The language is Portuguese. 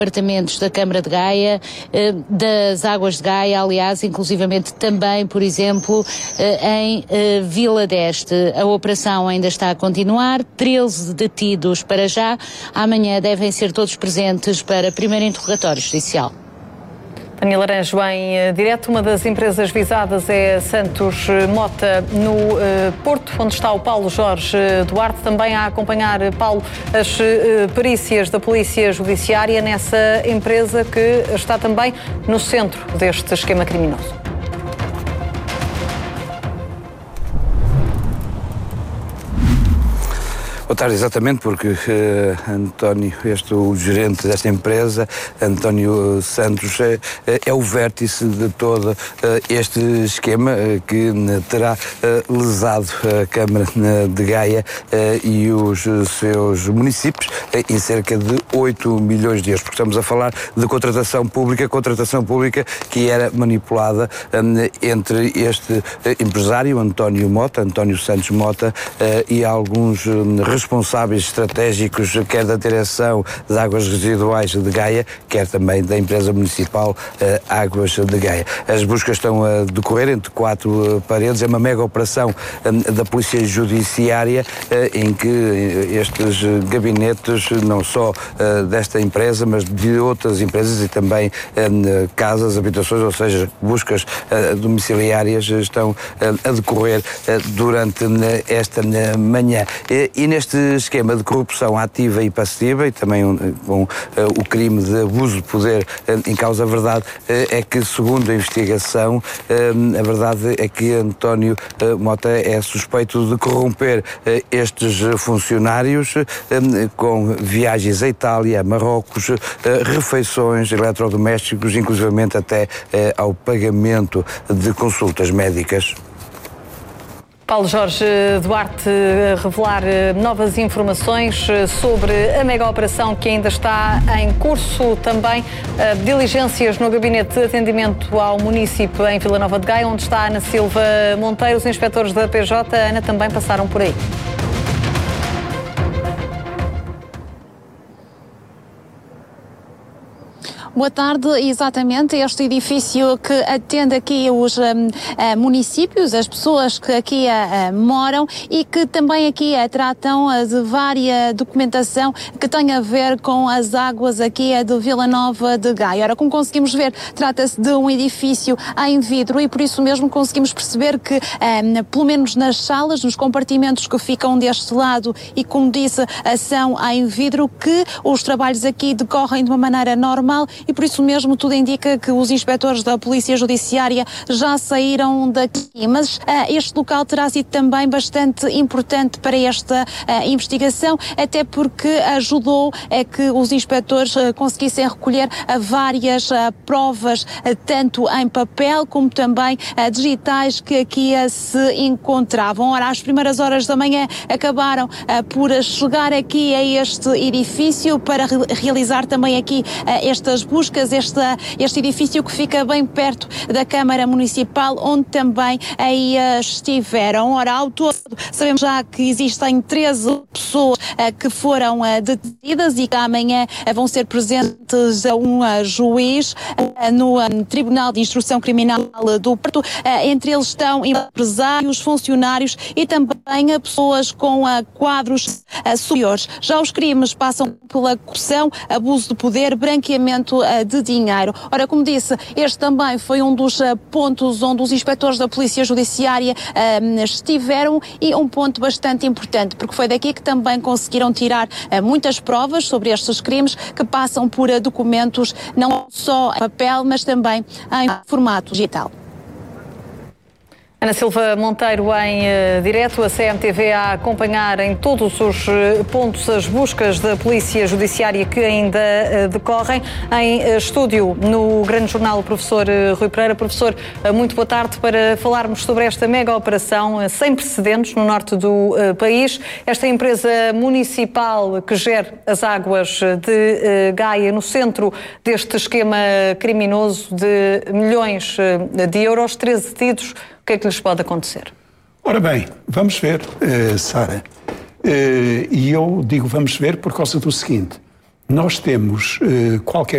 departamentos da Câmara de Gaia, das Águas de Gaia, aliás, inclusivamente também, por exemplo, em Vila d'Este. A operação ainda está a continuar, 13 detidos para já. Amanhã devem ser todos presentes para primeiro interrogatório judicial. Tânia Laranjo, em direto, uma das empresas visadas é Santos Mota, no Porto, onde está o Paulo Jorge Duarte, também a acompanhar, Paulo, as perícias da Polícia Judiciária nessa empresa que está também no centro deste esquema criminoso. Boa tarde, exatamente, porque António, o gerente desta empresa, António Santos, é o vértice de todo este esquema que terá lesado a Câmara de Gaia e os seus municípios em cerca de 8 milhões de euros, porque estamos a falar de contratação pública que era manipulada entre este empresário, António Santos Mota, e alguns responsáveis estratégicos, quer da direção das águas residuais de Gaia, quer também da empresa municipal Águas de Gaia. As buscas estão a decorrer entre 4 paredes, é uma mega operação da Polícia Judiciária em que estes gabinetes, não só desta empresa, mas de outras empresas e também casas, habitações, ou seja, buscas domiciliárias estão a decorrer durante esta manhã. E neste esquema de corrupção ativa e passiva e também com o crime de abuso de poder em causa, a verdade é que, segundo a investigação, a verdade é que António Mota é suspeito de corromper estes funcionários com viagens à Itália, a Marrocos, refeições, eletrodomésticos, inclusivamente até ao pagamento de consultas médicas. Paulo Jorge Duarte a revelar novas informações sobre a mega operação que ainda está em curso. Também diligências no gabinete de atendimento ao município em Vila Nova de Gaia, onde está Ana Silva Monteiro. Os inspectores da PJ, Ana, também passaram por aí. Boa tarde, exatamente, este edifício que atende aqui os municípios, as pessoas que aqui moram e que também aqui tratam de várias documentação que tem a ver com as águas aqui de Vila Nova de Gaia. Ora, como conseguimos ver, trata-se de um edifício em vidro e por isso mesmo conseguimos perceber que, pelo menos nas salas, nos compartimentos que ficam deste lado e, como disse, são em vidro, que os trabalhos aqui decorrem de uma maneira normal. E por isso mesmo tudo indica que os inspectores da Polícia Judiciária já saíram daqui. Mas este local terá sido também bastante importante para esta investigação, até porque ajudou a que os inspectores conseguissem recolher várias provas, tanto em papel como também digitais, que aqui se encontravam. Ora, às primeiras horas da manhã acabaram por chegar aqui a este edifício para realizar também aqui estas buscas, este edifício que fica bem perto da Câmara Municipal, onde também aí estiveram. Ora, ao todo, sabemos já que existem 13 pessoas que foram detidas e que amanhã vão ser presentes a um juiz no Tribunal de Instrução Criminal do Porto. Entre eles estão empresários, funcionários e também pessoas com quadros superiores. Já os crimes passam pela corrupção, abuso de poder, branqueamento de dinheiro. Ora, como disse, este também foi um dos pontos onde os inspectores da Polícia Judiciária estiveram, e um ponto bastante importante, porque foi daqui que também conseguiram tirar muitas provas sobre estes crimes, que passam por documentos não só em papel, mas também em formato digital. Ana Silva Monteiro em direto, a CMTV a acompanhar em todos os pontos as buscas da Polícia Judiciária que ainda decorrem. Em estúdio, no Grande Jornal, o professor Rui Pereira. Professor, muito boa tarde, para falarmos sobre esta mega operação sem precedentes no norte do país. Esta empresa municipal que gera as águas de Gaia, no centro deste esquema criminoso de milhões de euros, 13 detidos. O que é que lhes pode acontecer? Ora bem, vamos ver, Sara. E eu digo vamos ver por causa do seguinte: nós temos qualquer